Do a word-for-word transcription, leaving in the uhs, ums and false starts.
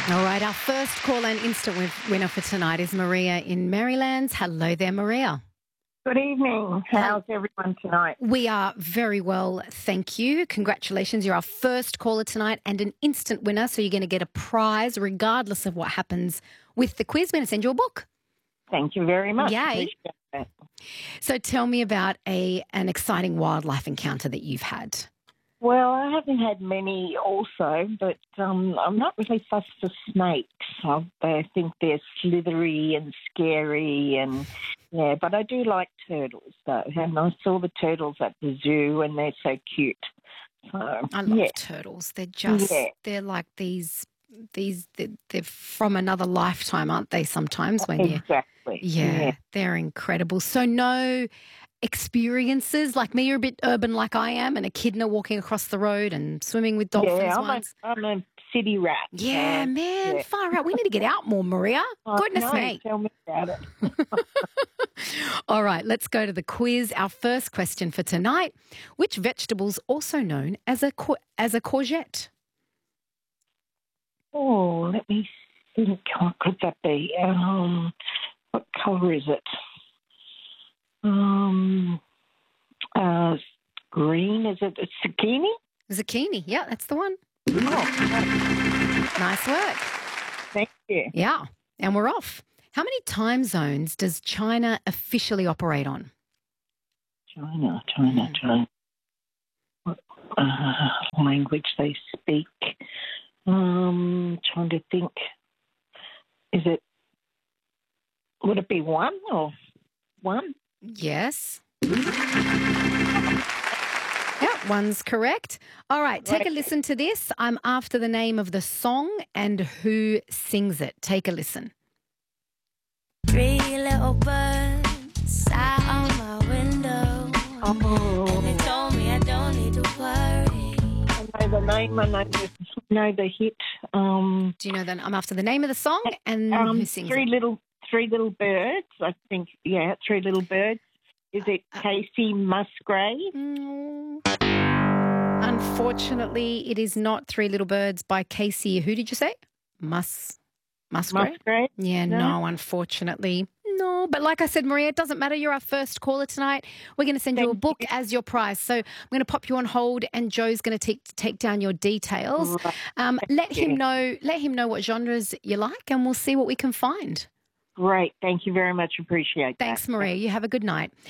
All right, our first call and instant win- winner for tonight is Maria in Maryland. Hello there, Maria. Good evening. How's everyone tonight? We are very well, thank you. Congratulations, you're our first caller tonight and an instant winner, so you're going to get a prize regardless of what happens with the quiz. We're going to send you a book. Thank you very much. Yay. Appreciate that. So tell me about a an exciting wildlife encounter that you've had. Well, I haven't had many also, but um, I'm not really fussed for snakes. I, I think they're slithery and scary and, yeah, but I do like turtles, though. And I saw the turtles at the zoo and they're so cute. So, I love yeah. turtles. They're just, Yeah. they're like these, these, they're, they're from another lifetime, aren't they, sometimes when you... Exactly. Yeah, Yeah. they're incredible. So no experiences like me, you're a bit urban like I am, and echidna walking across the road and swimming with dolphins Yeah, I'm a, once. I'm a city rat. Yeah, so, man, yeah. far out. We need to get out more, Maria. I Goodness know, me. Tell me about it. All right, let's go to the quiz. Our first question for tonight. Which vegetable's also known as a cour- as a courgette? Oh, let me think. What could that be? Um, what colour is it? Um, uh, green. Is it a zucchini? Zucchini. Yeah, that's the one. Oh, Nice work. thank you. Yeah, and we're off. How many time zones does China officially operate on? China, China, China. What uh, language they speak? Um, trying to think. Is it? Would it be one or one? Yes. Yeah, one's correct. All right, take a Right. listen to this. I'm after the name of the song and who sings it. Take a listen. Three little birds sat on my window, Oh, and they told me I don't need to worry. I know the name. I know the, know the hit. Um, Do you know that I'm after the name of the song and um, who sings three it? little, three little birds. I think. Yeah, three little birds. Is it Casey Musgrave? Mm. Unfortunately, it is not Three Little Birds by Casey. Who did you say? Mus Musgrave? Musgrave? Yeah, no? No? unfortunately. No, but like I said, Maria, it doesn't matter. You're our first caller tonight. We're going to send you a Thank book you. as your prize. So I'm going to pop you on hold and Joe's going to take take down your details. Right. Um, let him you. know let him know what genres you like and we'll see what we can find. Great. Thank you very much. Appreciate that. Thanks, Maria. You have a good night.